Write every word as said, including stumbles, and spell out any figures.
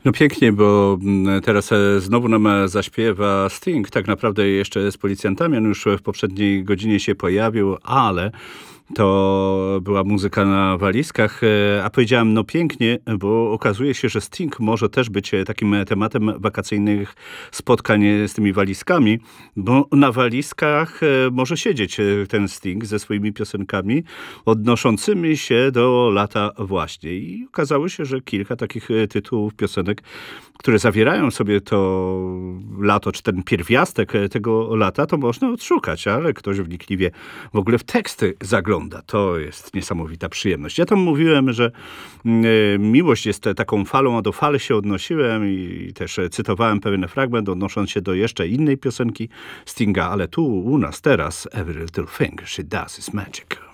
No pięknie, bo mm, teraz e, znowu nam e, zaśpiewa Sting. Tak naprawdę jeszcze z policjantami. On już w poprzedniej godzinie się pojawił, ale to była muzyka na walizkach. e, A powiedziałem no pięknie, bo okazuje się, że Sting może też być e, takim e, tematem wakacyjnych spotkań e, z tymi walizkami, bo na walizkach e, może siedzieć e, ten Sting ze swoimi piosenkami odnoszącymi się do lata właśnie. I okazało się, że kilka takich e, tytułów piosenek, które zawierają sobie to lato, czy ten pierwiastek e, tego lata, to można odszukać, ale ktoś wnikliwie w ogóle w teksty zagląda. To jest niesamowita przyjemność. Ja tam mówiłem, że mm, e, miłość jest e, taką falą, a do fal się odnosiłem i też e, cytowałem pewien fragment odnosząc się do jeszcze innej piosenki Stinga, ale tu u nas teraz Every little thing she does is magic.